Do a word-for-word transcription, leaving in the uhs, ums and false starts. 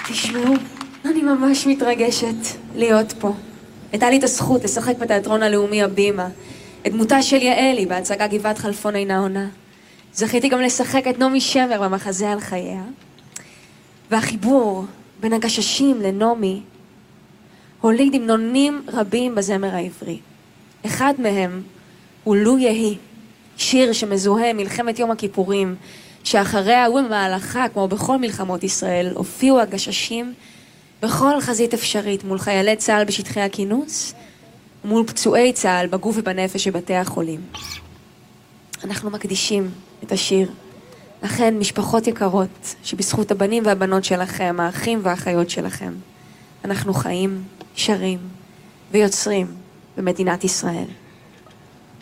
תשמעו, אני ממש מתרגשת להיות פה. הייתה לי את הזכות לשחק בתיאטרון הלאומי הבימה, את דמותה של יעלי בהצגה גבעת חלפון אינה עונה. זכיתי גם לשחק את נעמי שמר במחזה על חייה. והחיבור בין הגששים לנעמי הוליד המנונים רבים בזמר העברי. אחד מהם הוא לו יהי, שיר שמזוהה מלחמת יום הכיפורים, שאחריה ובמהלכה, כמו בכל מלחמות ישראל, הופיעו הגששים בכל חזית אפשרית מול חיילי צה"ל בשטחי הכינוס ומול פצועי צה"ל בגוף ובנפש בבתי החולים. אנחנו מקדישים את השיר לכן, משפחות יקרות, שבזכות הבנים והבנות שלכם, האחים והאחיות שלכם, אנחנו חיים, שרים ויוצרים במדינת ישראל.